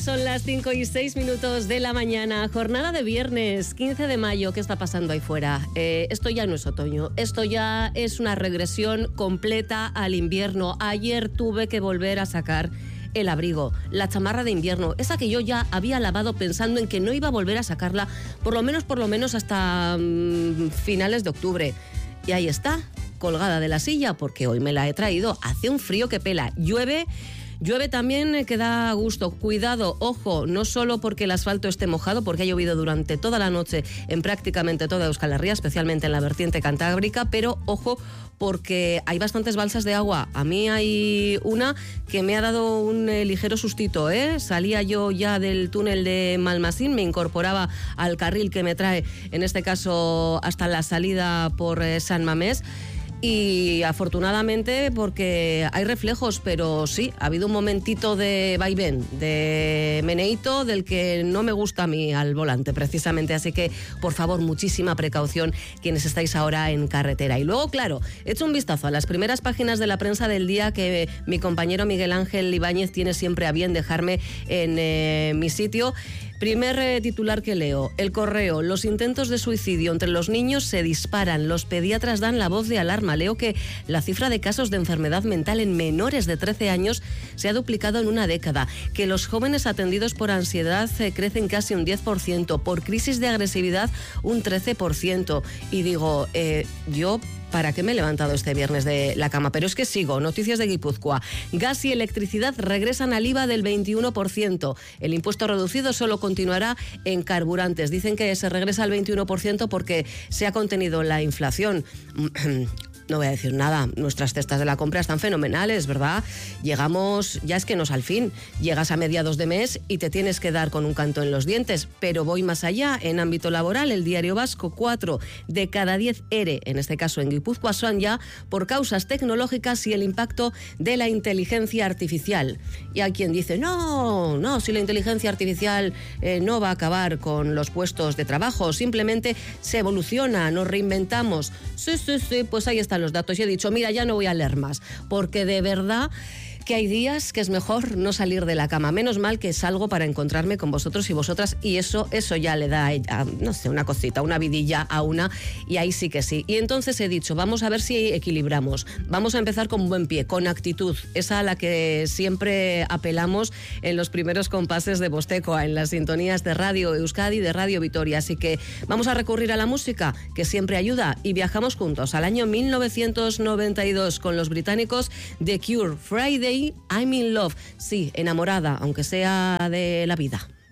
Son las 5:06 de la mañana, jornada de viernes 15 de mayo. ¿Qué está pasando ahí fuera? Esto ya no es otoño, esto ya es una regresión completa al invierno. Ayer tuve que volver a sacar el abrigo, la chamarra de invierno, esa que yo ya había lavado pensando en que no iba a volver a sacarla, por lo menos hasta finales de octubre. Y ahí está, colgada de la silla, porque hoy me la he traído. Hace un frío que pela, llueve también, que da gusto. Cuidado, ojo, no solo porque el asfalto esté mojado, porque ha llovido durante toda la noche en prácticamente toda Euskal Herria, especialmente en la vertiente cantábrica, pero ojo, porque hay bastantes balsas de agua. A mí hay una que me ha dado un ligero sustito, Salía yo ya del túnel de Malmasín, me incorporaba al carril que me trae, en este caso, hasta la salida por San Mamés. Y afortunadamente, porque hay reflejos, pero sí, ha habido un momentito de vaivén, de meneíto, del que no me gusta a mí al volante, precisamente. Así que, por favor, muchísima precaución quienes estáis ahora en carretera. Y luego, claro, he hecho un vistazo a las primeras páginas de la prensa del día que mi compañero Miguel Ángel Ibáñez tiene siempre a bien dejarme en mi sitio. Primer titular que leo: El Correo, los intentos de suicidio entre los niños se disparan, los pediatras dan la voz de alarma. Leo que la cifra de casos de enfermedad mental en menores de 13 años se ha duplicado en una década, que los jóvenes atendidos por ansiedad crecen casi un 10%, por crisis de agresividad un 13%. Y digo, yo... ¿para qué me he levantado este viernes de la cama? Pero es que sigo. Noticias de Guipúzcoa. Gas y electricidad regresan al IVA del 21%. El impuesto reducido solo continuará en carburantes. Dicen que se regresa al 21% porque se ha contenido la inflación. No voy a decir nada, nuestras cestas de la compra están fenomenales, ¿verdad? Llegamos, ya es que no es al fin, llegas a mediados de mes y te tienes que dar con un canto en los dientes, pero voy más allá. En ámbito laboral, el Diario Vasco, 4 de cada 10 ERE, en este caso en Guipúzcoa, son ya por causas tecnológicas y el impacto de la inteligencia artificial. Y hay quien dice, no, si la inteligencia artificial no va a acabar con los puestos de trabajo, simplemente se evoluciona, nos reinventamos. Sí, pues ahí está los datos. Y he dicho, mira, ya no voy a leer más, porque de verdad que hay días que es mejor no salir de la cama. Menos mal que salgo para encontrarme con vosotros y vosotras, y eso ya le da, no sé, una cosita, una vidilla a una, y ahí sí que sí. Y entonces he dicho, vamos a ver si equilibramos. Vamos a empezar con buen pie, con actitud, esa a la que siempre apelamos en los primeros compases de Bostecoa, en las sintonías de Radio Euskadi y de Radio Vitoria. Así que vamos a recurrir a la música, que siempre ayuda, y viajamos juntos al año 1992 con los británicos The Cure, Friday I'm in Love. Sí, enamorada, aunque sea de la vida.